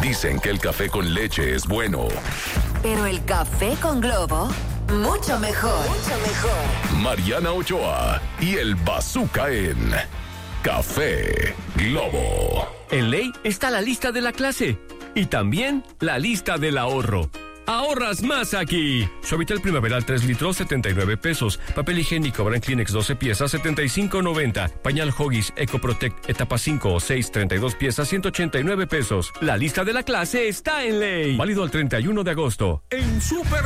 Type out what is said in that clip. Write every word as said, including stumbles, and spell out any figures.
Dicen que el café con leche es bueno. Pero el café con Globo, mucho mejor. Mucho mejor. Mariana Ochoa y el Bazooka en Café Globo. En Ley está la lista de la clase y también la lista del ahorro. ¡Ahorras más aquí! Suavitel Primaveral tres litros, setenta y nueve pesos. Papel higiénico Brand Kleenex doce piezas, setenta y cinco noventa. Pañal Huggies EcoProtect etapa cinco o seis, treinta y dos piezas, ciento ochenta y nueve pesos. La lista de la clase está en Ley. Válido el treinta y uno de agosto. En Super